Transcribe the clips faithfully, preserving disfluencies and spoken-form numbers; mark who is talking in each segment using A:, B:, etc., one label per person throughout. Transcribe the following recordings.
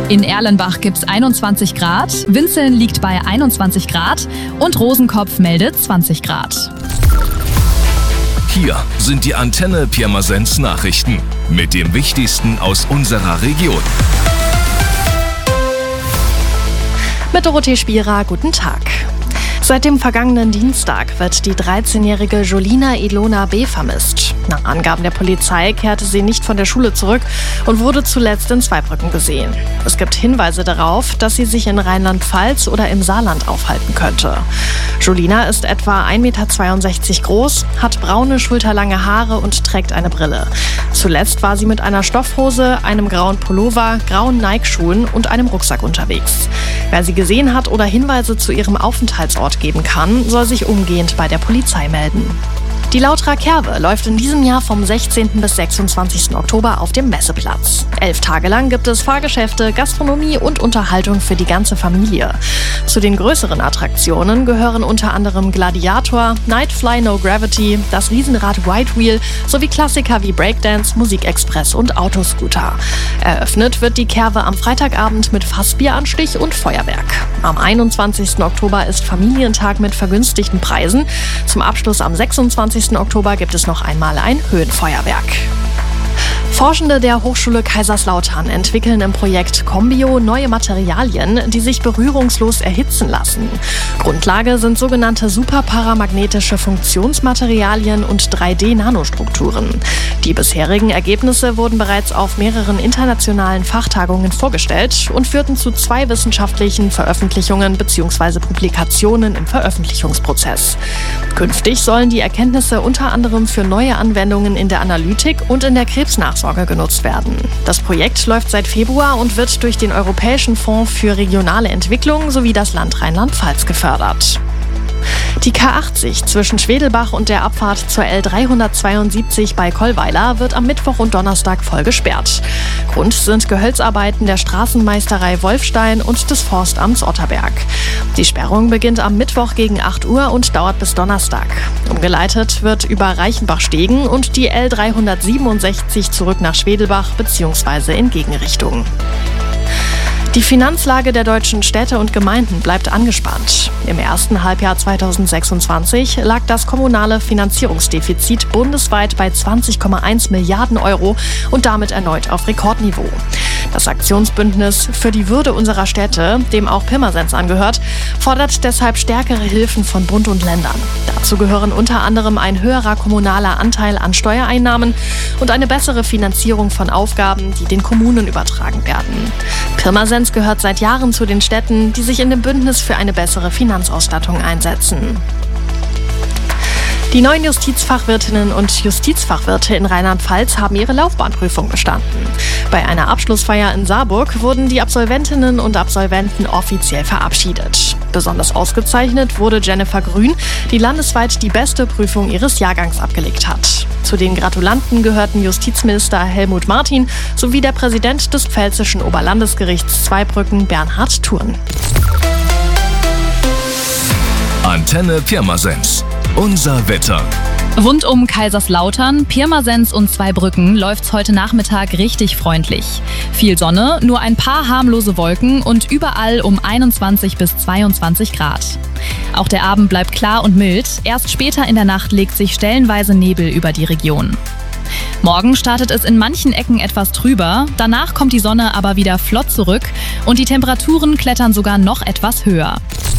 A: In Erlenbach gibt's einundzwanzig Grad, Winzeln liegt bei einundzwanzig Grad und Rosenkopf meldet zwanzig Grad.
B: Hier sind die Antenne Pirmasens Nachrichten mit dem Wichtigsten aus unserer Region.
C: Mit Dorothee Spierer, guten Tag. Seit dem vergangenen Dienstag wird die dreizehnjährige Jolina Ilona B. vermisst. Nach Angaben der Polizei kehrte sie nicht von der Schule zurück und wurde zuletzt in Zweibrücken gesehen. Es gibt Hinweise darauf, dass sie sich in Rheinland-Pfalz oder im Saarland aufhalten könnte. Jolina ist etwa ein Meter zweiundsechzig groß, hat braune, schulterlange Haare und trägt eine Brille. Zuletzt war sie mit einer Stoffhose, einem grauen Pullover, grauen Nike-Schuhen und einem Rucksack unterwegs. Wer sie gesehen hat oder Hinweise zu ihrem Aufenthaltsort geben kann, soll sich umgehend bei der Polizei melden. Die Lautra Kerwe läuft in diesem Jahr vom sechzehnten bis sechsundzwanzigsten Oktober auf dem Messeplatz. Elf Tage lang gibt es Fahrgeschäfte, Gastronomie und Unterhaltung für die ganze Familie. Zu den größeren Attraktionen gehören unter anderem Gladiator, Nightfly No Gravity, das Riesenrad White Wheel sowie Klassiker wie Breakdance, Musikexpress und Autoscooter. Eröffnet wird die Kerwe am Freitagabend mit Fassbieranstich und Feuerwerk. Am einundzwanzigsten Oktober ist Familientag mit vergünstigten Preisen. Zum Abschluss am sechsundzwanzigsten Oktober gibt es noch einmal ein Höhenfeuerwerk. Forschende der Hochschule Kaiserslautern entwickeln im Projekt Combio neue Materialien, die sich berührungslos erhitzen lassen. Grundlage sind sogenannte superparamagnetische Funktionsmaterialien und drei D Nanostrukturen. Die bisherigen Ergebnisse wurden bereits auf mehreren internationalen Fachtagungen vorgestellt und führten zu zwei wissenschaftlichen Veröffentlichungen bzw. Publikationen im Veröffentlichungsprozess. Künftig sollen die Erkenntnisse unter anderem für neue Anwendungen in der Analytik und in der Krebsnachsorge genutzt werden. Das Projekt läuft seit Februar und wird durch den Europäischen Fonds für regionale Entwicklung sowie das Land Rheinland-Pfalz gefördert. Die K achtzig zwischen Schwedelbach und der Abfahrt zur L dreihundertzweiundsiebzig bei Kollweiler wird am Mittwoch und Donnerstag voll gesperrt. Grund sind Gehölzarbeiten der Straßenmeisterei Wolfstein und des Forstamts Otterberg. Die Sperrung beginnt am Mittwoch gegen acht Uhr und dauert bis Donnerstag. Umgeleitet wird über Reichenbach-Stegen und die L dreihundertsiebenundsechzig zurück nach Schwedelbach bzw. in Gegenrichtung. Die Finanzlage der deutschen Städte und Gemeinden bleibt angespannt. Im ersten Halbjahr zweitausendsechsundzwanzig lag das kommunale Finanzierungsdefizit bundesweit bei zwanzig Komma eins Milliarden Euro und damit erneut auf Rekordniveau. Das Aktionsbündnis für die Würde unserer Städte, dem auch Pirmasens angehört, fordert deshalb stärkere Hilfen von Bund und Ländern. Dazu gehören unter anderem ein höherer kommunaler Anteil an Steuereinnahmen und eine bessere Finanzierung von Aufgaben, die den Kommunen übertragen werden. Pirmasens gehört seit Jahren zu den Städten, die sich in dem Bündnis für eine bessere Finanzausstattung einsetzen. Die neuen Justizfachwirtinnen und Justizfachwirte in Rheinland-Pfalz haben ihre Laufbahnprüfung bestanden. Bei einer Abschlussfeier in Saarburg wurden die Absolventinnen und Absolventen offiziell verabschiedet. Besonders ausgezeichnet wurde Jennifer Grün, die landesweit die beste Prüfung ihres Jahrgangs abgelegt hat. Zu den Gratulanten gehörten Justizminister Helmut Martin sowie der Präsident des Pfälzischen Oberlandesgerichts Zweibrücken, Bernhard Thurn.
B: Antenne Pirmasens. Unser Wetter.
A: Rund um Kaiserslautern, Pirmasens und Zweibrücken läuft's heute Nachmittag richtig freundlich. Viel Sonne, nur ein paar harmlose Wolken und überall um einundzwanzig bis zweiundzwanzig Grad. Auch der Abend bleibt klar und mild. Erst später in der Nacht legt sich stellenweise Nebel über die Region. Morgen startet es in manchen Ecken etwas trüber, danach kommt die Sonne aber wieder flott zurück und die Temperaturen klettern sogar noch etwas höher.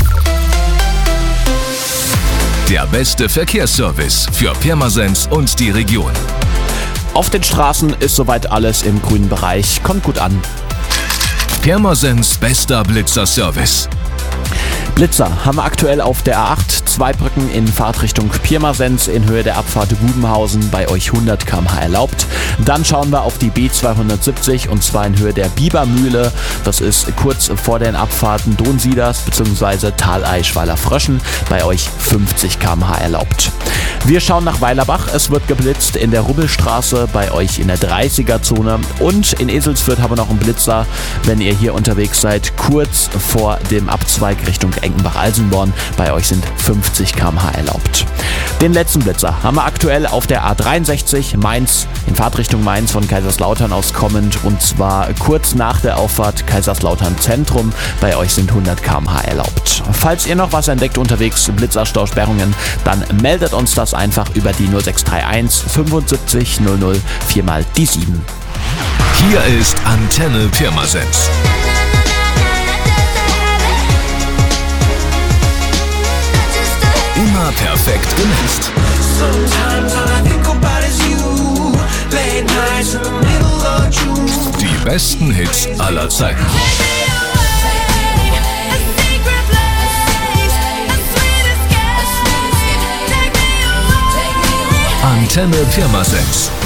B: Der beste Verkehrsservice für Pirmasens und die Region.
D: Auf den Straßen ist soweit alles im grünen Bereich. Kommt gut an.
B: Pirmasens bester Blitzer-Service.
D: Blitzer haben wir aktuell auf der A acht, Zweibrücken in Fahrtrichtung Pirmasens in Höhe der Abfahrt Bubenhausen bei euch hundert Kilometer pro Stunde erlaubt. Dann schauen wir auf die B zweihundertsiebzig und zwar in Höhe der Bibermühle. Das ist kurz vor den Abfahrten Donsieders bzw. Thaleischweiler-Fröschen bei euch fünfzig Kilometer pro Stunde erlaubt. Wir schauen nach Weilerbach. Es wird geblitzt in der Rubbelstraße bei euch in der dreißiger-Zone und in Eselsfürth haben wir noch einen Blitzer, wenn ihr hier unterwegs seid, kurz vor dem Abzweig Richtung Enkenbach-Alsenborn. Bei euch sind fünfzig Kilometer pro Stunde erlaubt. Den letzten Blitzer haben wir aktuell auf der A dreiundsechzig Mainz, in Fahrtrichtung Mainz von Kaiserslautern aus kommend, und zwar kurz nach der Auffahrt Kaiserslautern Zentrum. Bei euch sind hundert Kilometer pro Stunde erlaubt. Falls ihr noch was entdeckt unterwegs, Blitzerstausperrungen, dann meldet uns das einfach über die null sechs drei eins fünfundsiebzig null null vier mal die sieben.
B: Hier ist Antenne Pirmasens. Immer perfekt gemixt. Die besten Hits aller Zeiten. Antenne Pirmasens.